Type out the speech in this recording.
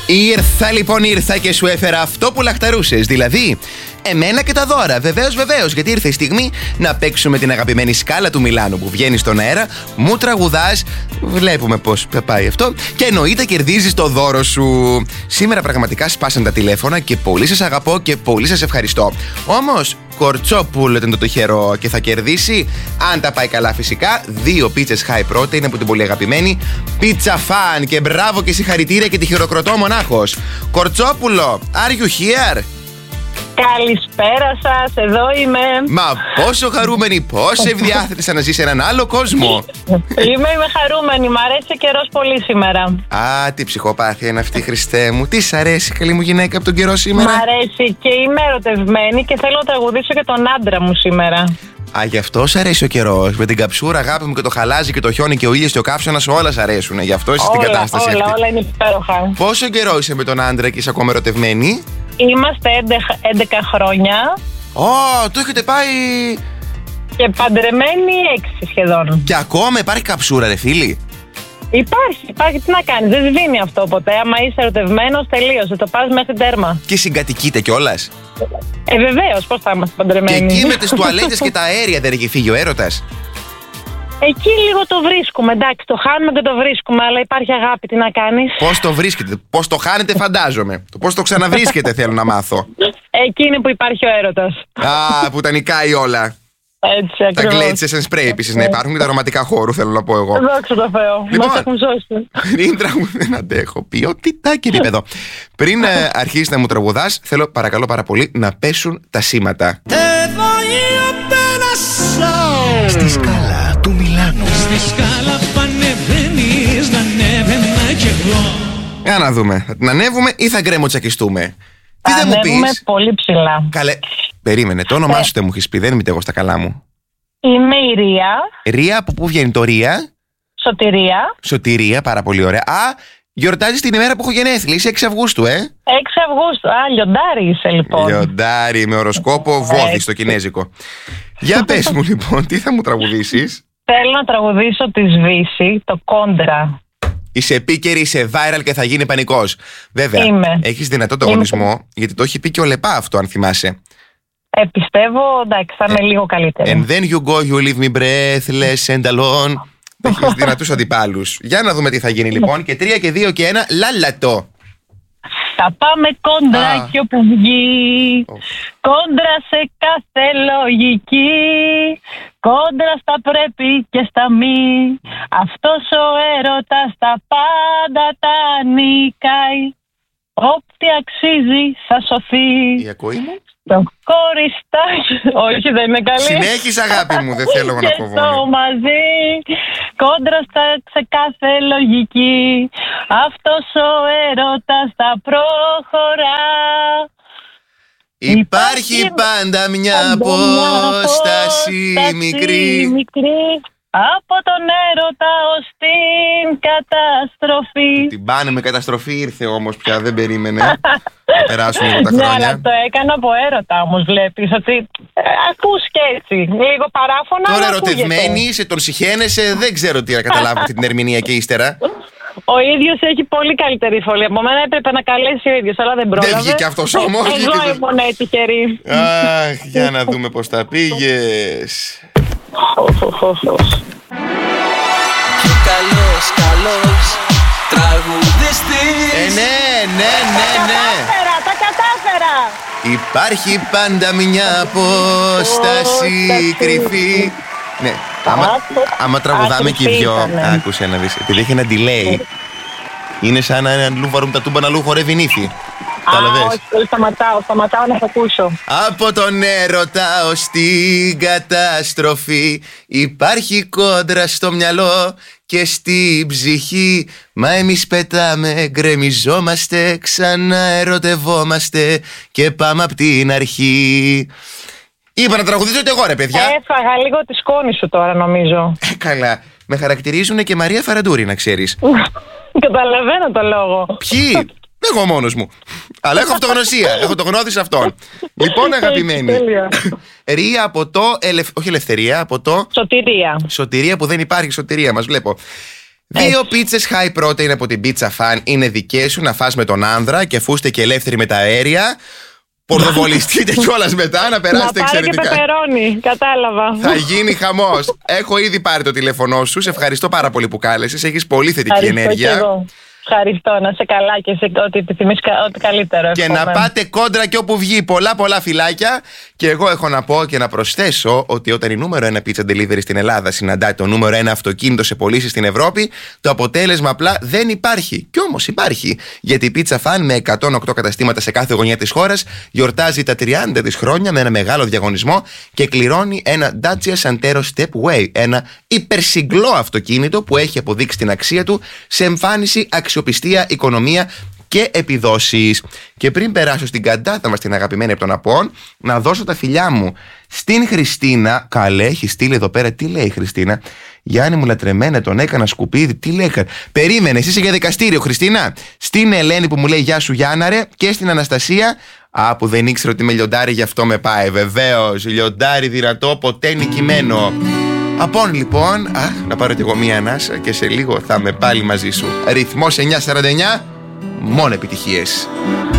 Ήρθα και σου έφερα αυτό που λαχταρούσες. Δηλαδή, εμένα και τα δώρα. Βεβαίως, γιατί ήρθε η στιγμή να παίξουμε την αγαπημένη σκάλα του Μιλάνου που βγαίνει στον αέρα, μου τραγουδάς, βλέπουμε πώς πάει αυτό και εννοείται κερδίζεις το δώρο σου. Σήμερα πραγματικά σπάσαν τα τηλέφωνα και πολύ σας αγαπώ και πολύ σας ευχαριστώ. Όμως, Κορτσόπουλο ήταν το τυχερό και θα κερδίσει, αν τα πάει καλά φυσικά, 2 πίτσες high protein από την πολύ αγαπημένη Pizza Fan. Και μπράβο και συγχαρητήρια και τη χειροκροτώ μονάχος. Κορτσόπουλο, are you here? Καλησπέρα σας, εδώ είμαι. Μα πόσο χαρούμενη, πόσο ευδιάθετη σαν να ζεις σε έναν άλλο κόσμο. Είμαι χαρούμενη, μ' αρέσει ο καιρός πολύ σήμερα. Α, τι ψυχοπάθεια είναι αυτή, Χριστέ μου. Τι σ' αρέσει, καλή μου γυναίκα, από τον καιρό σήμερα? Μ' αρέσει και είμαι ερωτευμένη και θέλω να τραγουδήσω και τον άντρα μου σήμερα. Α, γι' αυτό σ' αρέσει ο καιρός. Με την καψούρα, αγάπη μου, και το χαλάζι και το χιόνι και ο ήλιος και ο καύσωνας, όλα σ' αρέσουν. Γι' αυτό είσαι στην κατάσταση αυτή. Όλα είναι υπέροχα. Πόσο καιρό είσαι με τον άντρα και είσαι ακόμα ερωτευμένη? Είμαστε 11 χρόνια. Το έχετε πάει. Και παντρεμένοι 6 σχεδόν. Και ακόμα υπάρχει καψούρα, ρε φίλοι? Υπάρχει, τι να κάνεις, δεν σβήνει αυτό ποτέ. Άμα είσαι ερωτευμένος, τελείωσε, το πας μέχρι τέρμα. Και συγκατοικείτε κιόλας? Βεβαίως, πώς θα είμαστε παντρεμένοι. Και εκεί με τις τουαλέτες και τα αέρια δεν έχει φύγει ο έρωτας? Εκεί λίγο το βρίσκουμε, εντάξει, το χάνουμε και το βρίσκουμε, αλλά υπάρχει αγάπη, τι να κάνεις. Πώς το βρίσκετε, πώς το χάνετε φαντάζομαι. Το πώς το ξαναβρίσκετε θέλω να μάθω. Εκεί είναι που υπάρχει ο έρωτας. Α, που τα νικάει όλα. Έτσι ακριβώς. Τα γκλέτσες and spray επίσης να υπάρχουν και τα αρωματικά χώρου, θέλω να πω εγώ. Δόξα τω Θεώ, Λοιπόν, μας έχουν σώσει. Πριν δεν αντέχω, ποιότητα κύριε παιδό. Πριν αρχίσεις να μου τραγουδάς, θέλω παρακαλώ πάρα πολύ να πέσουν τα σήματα. Στη σκάλα του Μιλάνου. Στη σκάλα που ανεβαίνεις, να ανέβαινα κι εγώ. Για να δούμε, θα την ανέβουμε ή θα γκρεμοτσακιστούμε? Τι θα μου Ανέβουμε πεις? πολύ ψηλά. Καλέ, περίμενε, το όνομά σου δεν μου έχεις πει, δεν είμαι εγώ στα καλά μου. Είμαι η Ρία. Ρία, από πού βγαίνει το Ρία? Σωτηρία. Σωτηρία, πάρα πολύ ωραία. Α, γιορτάζεις την ημέρα που έχω γενέθλια, είσαι 6 Αυγούστου, 6 Αυγούστου. Α, λιοντάρι είσαι λοιπόν. Λιοντάρι με οροσκόπο βόδι στο κινέζικο. Για πες μου λοιπόν, τι θα μου τραγουδήσεις? Θέλω να τραγουδήσω τη Σβήση, το Κόντρα. Είσαι επίκαιρη, είσαι viral και θα γίνει πανικός. Βέβαια, έχεις δυνατό το αγωνισμό, γιατί το έχει πει και ο Λεπά αυτό, αν θυμάσαι. Πιστεύω, εντάξει, θα είμαι λίγο καλύτερη. And then you go, you leave me breathless and alone. Έχεις δυνατούς αντιπάλους. Για να δούμε τι θα γίνει λοιπόν. Και 3 και 2 και 1, λάλατο. Θα πάμε κόντρα κι όπου βγει. Κόντρα σε κάθε λογική. Κόντρα στα πρέπει και στα μη. Αυτός ο έρωτας τα πάντα τα νικάει. Ό,τι αξίζει θα σωθεί. Η ακοή μου. Το κοριστάκι. Όχι, δεν είναι καλή. Συνέχισε αγάπη μου, δεν θέλω να φοβόμαι. Και το μαζί. Κόντρα σε κάθε λογική. Αυτός ο έρωτας θα προχωρά. Υπάρχει πάντα μια απόσταση μικρή. Από τον έρωτα ως την καταστροφή. Την πάνε με καταστροφή ήρθε όμως πια, δεν περίμενε. Θα περάσουν λίγο τα χρόνια. Ναι, αλλά το έκανα από έρωτα όμως, βλέπεις ότι ακούς και έτσι. Λίγο παράφωνα. Τώρα ερωτευμένη, σε τον συχαίνεσαι, δεν ξέρω τι να καταλάβω αυτή την ερμηνεία και ύστερα. Ο ίδιος έχει πολύ καλύτερη φωλή. Από μένα έπρεπε να καλέσει ο ίδιος, αλλά δεν πρόλαβε. Δεν βγήκε αυτός όμως. Εγώ ήμουν τυχερή. Αχ, για να δούμε πώς τα πήγες. Και καλός τραγουδιστής. Ναι. Τα κατάφερα. Υπάρχει πάντα μια απόσταση κρυφή. Ναι, άμα τραγουδάμε και οι δυο. Άκουσε να δεις, επειδή έχει ένα delay. Είναι σαν να λούβαρουν τα τούμπα να λού χορεύει νύφη. Όχι, σταματάω να θα ακούσω. Από τον έρωτα ως την καταστροφή υπάρχει κόντρα στο μυαλό και στην ψυχή. Μα εμείς πετάμε, γκρεμιζόμαστε, ξανά ερωτευόμαστε και πάμε απ' την αρχή. Είπα να τραγουδήσω και εγώ ρε παιδιά. Έφαγα λίγο τη σκόνη σου τώρα νομίζω. Καλά, με χαρακτηρίζουνε και Μαρία Φαραντούρη να ξέρεις. Καταλαβαίνω το λόγο. Ποιοι? Εγώ μόνος μου. Αλλά έχω αυτογνωσία. Έχω το γνώδι σε αυτόν. Λοιπόν, αγαπημένη. Ρία από το. Όχι Ελευθερία, από το. Σωτηρία. Σωτηρία που δεν υπάρχει σωτηρία, μας βλέπω. 2 πίτσες high protein από την Pizza Fan είναι δικές σου να φας με τον άνδρα και αφού είστε και ελεύθεροι με τα αέρια. Πορτοβολιστείτε κιόλας μετά να περάσετε εξαιρετικά. Να πάρει και πεπερώνι, κατάλαβα. Θα γίνει χαμός. Έχω ήδη πάρει το τηλέφωνό σου. Σε ευχαριστώ πάρα πολύ που κάλεσες. Έχεις πολύ θετική ενέργεια. Και εγώ. Ευχαριστώ, να είσαι καλά και σε ό,τι επιθυμείς, ό,τι καλύτερο. Και να πάτε κόντρα και όπου βγει. Πολλά φυλάκια. Και εγώ έχω να πω και να προσθέσω ότι όταν η νούμερο 1 pizza delivery στην Ελλάδα συναντάει το νούμερο 1 αυτοκίνητο σε πωλήσεις στην Ευρώπη, το αποτέλεσμα απλά δεν υπάρχει. Κι όμως υπάρχει. Γιατί η Pizza Fan με 108 καταστήματα σε κάθε γωνιά της χώρας γιορτάζει τα 30 της χρόνια με ένα μεγάλο διαγωνισμό και κληρώνει ένα Dacia Santero Stepway. Ένα υπερσυγκλό αυτοκίνητο που έχει αποδείξει την αξία του σε εμφάνιση, αξιοπιστία, οικονομία και επιδόσεις. Και πριν περάσω στην καντάτα μας την αγαπημένη από τον Απών, να δώσω τα φιλιά μου στην Χριστίνα. Καλέ, έχει στείλει εδώ πέρα. Τι λέει η Χριστίνα? Γιάννη μου λατρεμένα, τον έκανα σκουπίδι. Τι λέει? Περίμενε, εσύ είσαι για δικαστήριο, Χριστίνα. Στην Ελένη που μου λέει γεια σου Γιάννα ρε. Και στην Αναστασία. Που δεν ήξερε ότι είμαι λιοντάρι, γι' αυτό με πάει. Βεβαίως, λιοντάρι δυνατό, ποτέ νικημένο. Απόν λοιπόν, να πάρω κι εγώ μία ανάσα και σε λίγο θα είμαι πάλι μαζί σου. Ρυθμός 949, μόνο επιτυχίες.